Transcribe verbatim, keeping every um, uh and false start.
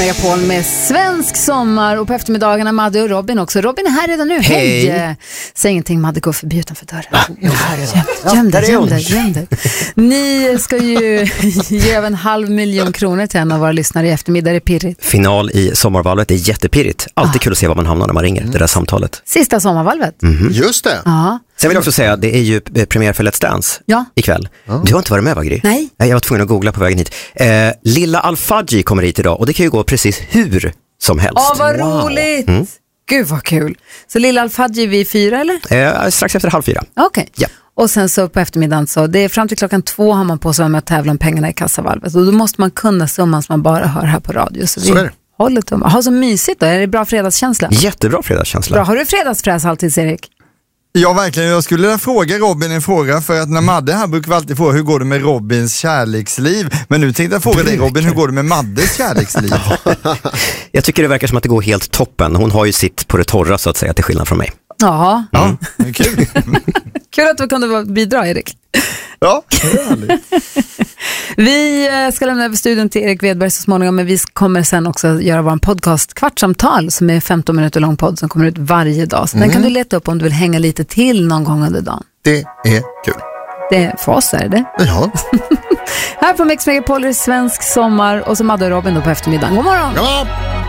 Megapol med svensk sommar och på eftermiddagarna Madde och Robin också. Robin är här redan nu. Hej! Hej. Säg ingenting, Madde, går förbi utanför dörren. Ah, jag är här redan. Göm, göm dig, göm dig, göm dig. Ni ska ju ge en halv miljon kronor till en av våra lyssnare i eftermiddag. Det är pirrigt. Final i sommarvalvet, det är jättepirrigt. Alltid ah. kul att se var man hamnar när man ringer, det där samtalet. Sista sommarvalvet. Mm-hmm. Just det. Ja. Sen vill jag också säga, det är ju premiär för Let's Dance ja. ikväll. Ja. Du har inte varit med, va, Gry? Nej. Jag var tvungen att googla på vägen hit. Eh, Lilla Al-Fadji kommer hit idag och det kan ju gå precis hur som helst. Åh, vad wow. roligt! Mm. Gud, vad kul. Så Lilla Al-Fadji vid fyra, eller? Eh, strax efter halv fyra. Okej. Okay. Ja. Och sen så på eftermiddagen så, det är fram till klockan två har man på sig med att tävla om pengarna i kassavalvet. Och då måste man kunna summan som man bara hör här på radio. Så, så vi är det. Håller tumma. Ha så mysigt då, är det bra fredagskänsla? Jättebra fredagskänsla. Bra, har du fredagsfräs alltid, Erik? Ja, verkligen. Jag skulle vilja fråga Robin en fråga, för att när Madde här brukar vi alltid fråga hur går det med Robins kärleksliv. Men nu tänkte jag fråga dig, Robin, hur går det med Maddes kärleksliv? Jag tycker det verkar som att det går helt toppen. Hon har ju sitt på det torra, så att säga, till skillnad från mig. Ja, ja, det är kul. Kul att du kunde bidra, Erik. Ja, det är härligt. Vi ska lämna över studion till Erik Wedberg så småningom, men vi kommer sen också göra vår podcast Kvartsamtal, som är femton minuter lång podd som kommer ut varje dag. Så mm. den kan du leta upp om du vill hänga lite till någon gång under dagen. Det är kul. Det är för oss, är det? Ja. Här på Mix Megapol är svensk sommar och så Madde och Robin då på eftermiddagen. God morgon! Ja.